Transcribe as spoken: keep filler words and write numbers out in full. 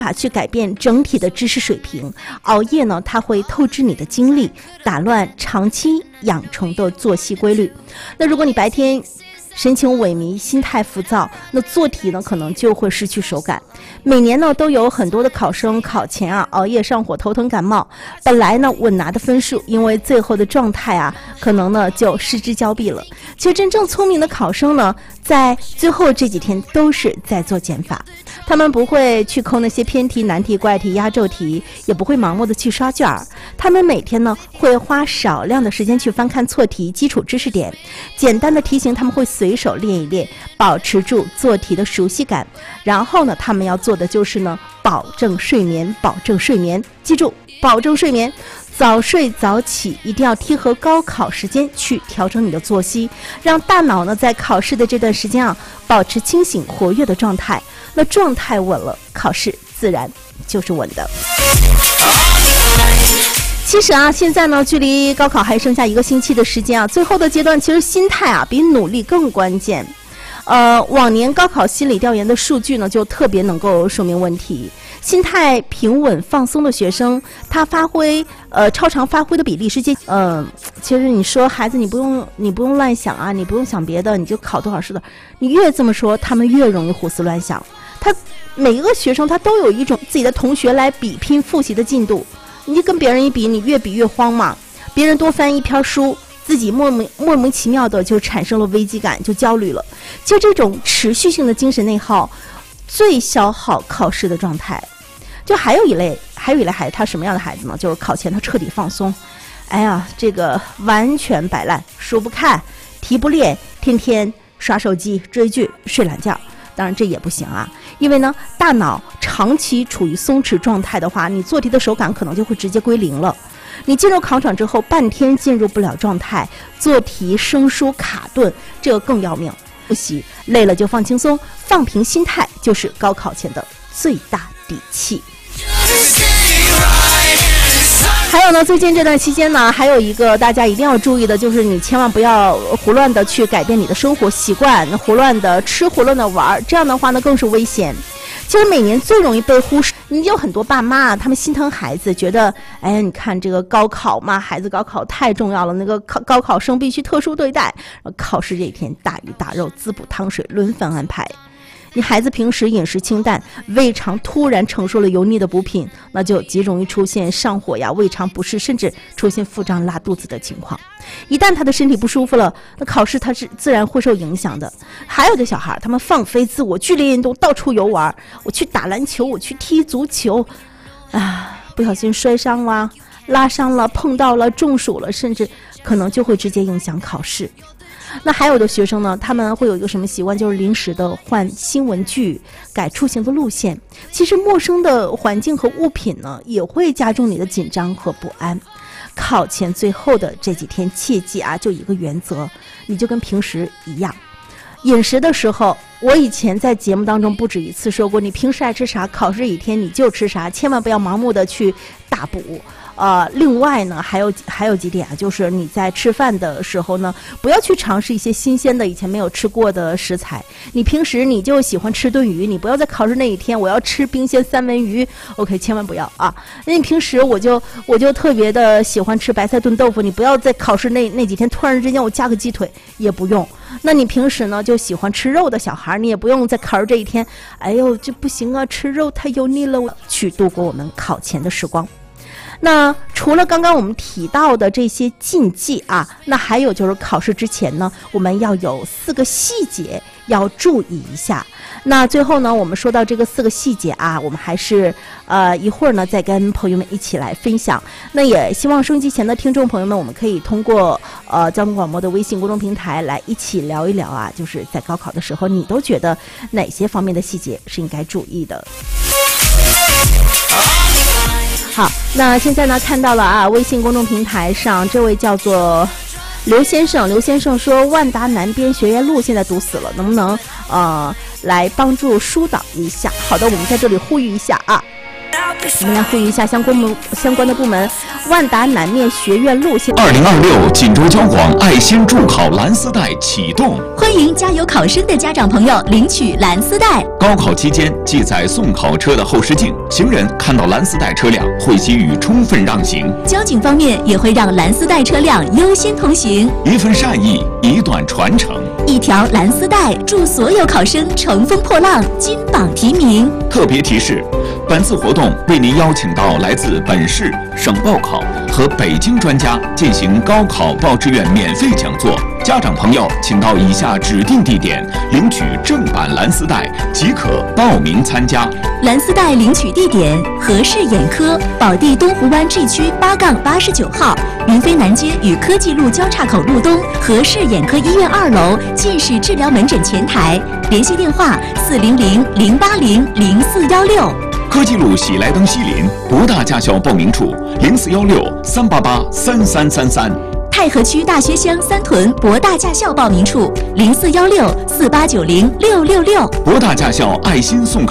法去改变整体的知识水平。熬夜呢，它会透支你的精力，打乱长期养成的作息规律。那如果你白天神情萎靡，心态浮躁，那做题呢可能就会失去手感。每年呢都有很多的考生考前啊熬夜上火，头疼感冒，本来呢稳拿的分数，因为最后的状态啊可能呢就失之交臂了。其实真正聪明的考生呢，在最后这几天都是在做减法，他们不会去抠那些偏题、难题、怪题、压轴题，也不会盲目的去刷卷儿。他们每天呢会花少量的时间去翻看错题、基础知识点，简单的题型他们会随手练一练，保持住做题的熟悉感。然后呢，他们要做的就是呢，保证睡眠，保证睡眠，记住，保证睡眠。早睡早起，一定要贴合高考时间去调整你的作息，让大脑呢在考试的这段时间啊保持清醒活跃的状态。那状态稳了，考试自然就是稳的。其实啊，现在呢，距离高考还剩下一个星期的时间啊，最后的阶段，其实心态啊比努力更关键。呃，往年高考心理调研的数据呢，就特别能够说明问题。心态平稳放松的学生，他发挥呃超常发挥的比例是接呃，其实你说孩子你不用你不用乱想啊，你不用想别的，你就考多少试的，你越这么说，他们越容易胡思乱想。他每一个学生他都有一种自己的同学来比拼复习的进度，你就跟别人一比，你越比越慌嘛。别人多翻一篇书，自己莫名莫名其妙的就产生了危机感，就焦虑了。就这种持续性的精神内耗，最消耗考试的状态。就还有一类，还有一类孩子，他什么样的孩子呢？就是考前他彻底放松，哎呀，这个完全摆烂，书不看，题不练，天天刷手机、追剧、睡懒觉。当然这也不行啊，因为呢，大脑长期处于松弛状态的话，你做题的手感可能就会直接归零了。你进入考场之后，半天进入不了状态，做题生疏卡顿，这个更要命。复习累了就放轻松，放平心态就是高考前的最大底气。还有呢，最近这段期间呢，还有一个大家一定要注意的，就是你千万不要胡乱的去改变你的生活习惯，胡乱的吃，胡乱的玩，这样的话呢更是危险。其实每年最容易被忽视，你有很多爸妈他们心疼孩子，觉得哎呀，你看这个高考嘛，孩子高考太重要了，那个考高考生必须特殊对待，考试这一天大鱼大肉，滋补汤水轮番安排。你孩子平时饮食清淡，胃肠突然承受了油腻的补品，那就极容易出现上火呀、胃肠不适，甚至出现腹胀拉肚子的情况。一旦他的身体不舒服了，那考试他是自然会受影响的。还有的小孩他们放飞自我，剧烈运动，到处游玩，我去打篮球，我去踢足球，啊，不小心摔伤了、拉伤了、碰到了、中暑了，甚至可能就会直接影响考试。那还有的学生呢，他们会有一个什么习惯，就是临时的换新文具，改出行的路线。其实陌生的环境和物品呢，也会加重你的紧张和不安。考前最后的这几天，切记啊，就一个原则，你就跟平时一样。饮食的时候，我以前在节目当中不止一次说过，你平时爱吃啥，考试一天你就吃啥，千万不要盲目的去大补。呃，另外呢，还有还有几点啊，就是你在吃饭的时候呢，不要去尝试一些新鲜的、以前没有吃过的食材。你平时你就喜欢吃炖鱼，你不要在考试那一天我要吃冰鲜三文鱼 ，OK， 千万不要啊！那你平时我就我就特别的喜欢吃白菜炖豆腐，你不要在考试那那几天突然之间我加个鸡腿，也不用。那你平时呢就喜欢吃肉的小孩，你也不用在考试这一天，哎呦这不行啊，吃肉太油腻了，去度过我们考前的时光。那除了刚刚我们提到的这些禁忌啊，那还有就是考试之前呢，我们要有四个细节要注意一下。那最后呢，我们说到这个四个细节啊，我们还是呃一会儿呢再跟朋友们一起来分享。那也希望收音机前的听众朋友们，我们可以通过呃交通广播的微信公众平台来一起聊一聊啊，就是在高考的时候，你都觉得哪些方面的细节是应该注意的？好，那现在呢看到了啊，微信公众平台上这位叫做刘先生，刘先生说万达南边学院路现在堵死了，能不能呃来帮助疏导一下？好的，我们在这里呼吁一下啊。 我们来呼吁一下相关部相关的部门，万达南面学院路线。 二零二六锦州交广爱心助考蓝丝带启动， 欢迎加油考生的家长朋友领取蓝丝带。 高考期间记载送考车的后视镜，行人看到蓝丝带车辆会给予充分让行。 交警方面也会让蓝丝带车辆优先通行。 一份善意，一段传承。 一条蓝丝带，祝所有考生乘风破浪，金榜题名。 特别提示：本次活动为您邀请到来自本市、省报考和北京专家进行高考报志愿免费讲座。家长朋友，请到以下指定地点领取正版蓝丝带，即可报名参加。 蓝丝带领取地点：和氏眼科宝地东湖湾 G 区八杠八十九号，云飞南街与科技路交叉口路东和氏眼科医院二楼近视治疗门诊前台。联系电话：四零零零八零零四幺六。 科技路喜来登西林博大驾校报名处：零四幺六三八八三三三三。 太和区大学乡三屯博大驾校报名处：零四幺六四八九零六六六。 博大驾校爱心送考。